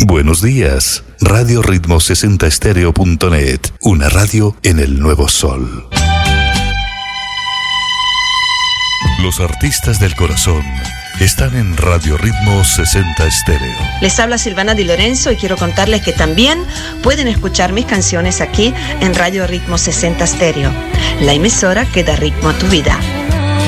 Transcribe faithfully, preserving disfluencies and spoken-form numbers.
Buenos días, Radio Ritmo sesenta Estéreo punto net, una radio en el nuevo sol. Los artistas del corazón están en Radio Ritmo sesenta Estéreo. Les habla Silvana Di Lorenzo y quiero contarles que también pueden escuchar mis canciones aquí en Radio Ritmo sesenta Estéreo, la emisora que da ritmo a tu vida.